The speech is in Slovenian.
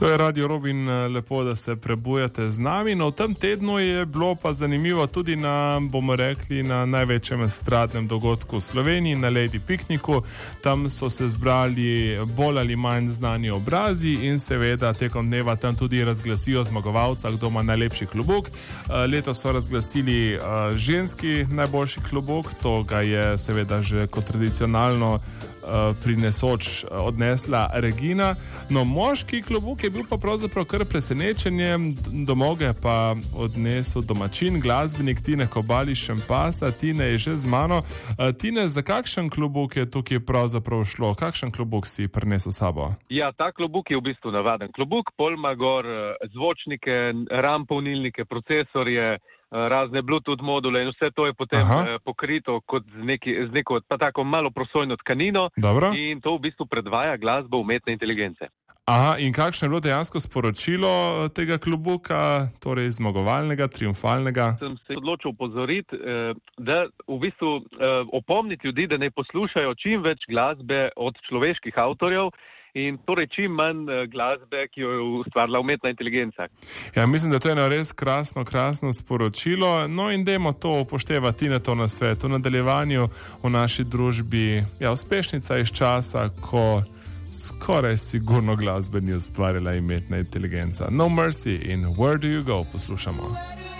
To je Radio Robin, lepo, da se prebujate z nami. No, v tem tednu je bilo pa zanimivo tudi na, bomo rekli, na največjem estradnem dogodku v Sloveniji, na Lady Pikniku. Tam so se zbrali bolj ali manj znani obrazi in seveda tekom dneva tam tudi razglasijo zmagovalca, kdo ima najlepši klobuk. Letos so razglasili ženski najboljši klobuk, to ga je seveda že kot tradicionalno prinesoč odnesla Regina. No, moški klobuk je bil pa pravzaprav kar presenečenje, domoge pa odnesel domačin, glasbenik Tine Kobali Šempasa. Tine je že z mano. Tine, za kakšen klobuk je tukaj pravzaprav šlo? Kakšen klobuk si prinesel s sabo? Ja, ta klobuk je v bistvu navaden klobuk, pol ima gor zvočnike, RAM polnilnike, procesorje, razne Bluetooth module in vse to je potem pokrito kot z neko pa tako malo prosojno tkanino. Dobro. In to v bistvu predvaja glasbo umetne inteligence. Aha, in kakšno je bilo dejansko sporočilo tega klobuka, torej zmagovalnega, triumfalnega? Sem se odločil opozoriti, da v bistvu opomniti ljudi, da ne poslušajo čim več glasbe od človeških avtorjev, in torej čim manj glasbe, ki jo je ustvarila umetna inteligenca. Ja, mislim, da to je eno res krasno sporočilo. No in dajmo to upoštevati na to nasvet. V nadaljevanju v naši družbi je uspešnica iz časa, ko skoraj sigurno glasbe ni ustvarila umetna inteligenca. No Mercy in Where Do You Go poslušamo.